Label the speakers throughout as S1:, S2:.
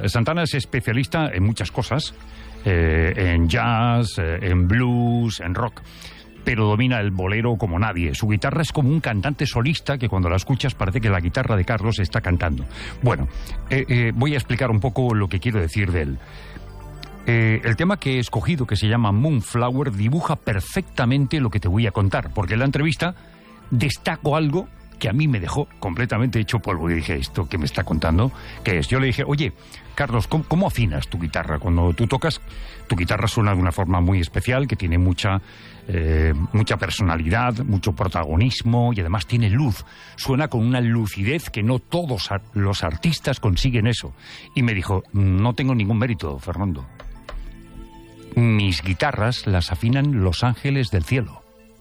S1: Santana es especialista en muchas cosas, en jazz, en blues, en rock, pero domina el bolero como nadie. Su guitarra es como un cantante solista que cuando la escuchas parece que la guitarra de Carlos está cantando. Bueno, voy a explicar un poco lo que quiero decir de él. El tema que he escogido, que se llama Moonflower, dibuja perfectamente lo que te voy a contar, porque en la entrevista destaco algo que a mí me dejó completamente hecho polvo. Y dije, ¿esto que me está contando qué es? Yo le dije, oye, Carlos, ¿cómo afinas tu guitarra? Cuando tú tocas, tu guitarra suena de una forma muy especial, que tiene mucha personalidad, mucho protagonismo y además tiene luz. Suena con una lucidez que no todos los artistas consiguen eso. Y me dijo, no tengo ningún mérito, Fernando. Mis guitarras las afinan los ángeles del cielo.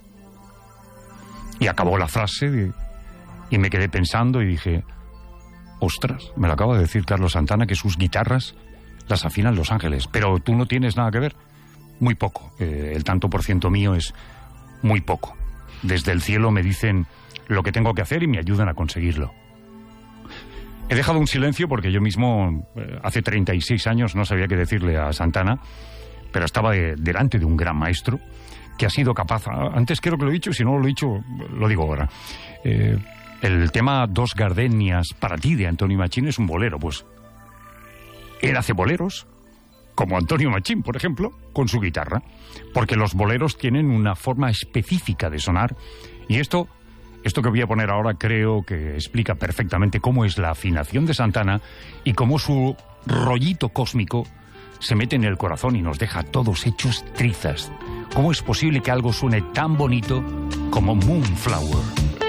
S1: Y acabó la frase y me quedé pensando y dije, ostras, me lo acaba de decir Carlos Santana, que sus guitarras las afinan los ángeles. Pero tú no tienes nada que ver. Muy poco. El tanto por ciento mío es muy poco. Desde el cielo me dicen lo que tengo que hacer y me ayudan a conseguirlo. He dejado un silencio porque yo mismo, hace 36 años, no sabía qué decirle a Santana, pero estaba delante de un gran maestro que ha sido capaz, antes creo que lo he dicho, si no lo he dicho, lo digo ahora. El tema Dos Gardenias para ti de Antonio Machín es un bolero, pues él hace boleros, como Antonio Machín, por ejemplo, con su guitarra, porque los boleros tienen una forma específica de sonar, y esto que voy a poner ahora creo que explica perfectamente cómo es la afinación de Santana y cómo su rollito cósmico se mete en el corazón y nos deja todos hechos trizas. ¿Cómo es posible que algo suene tan bonito como Moonflower?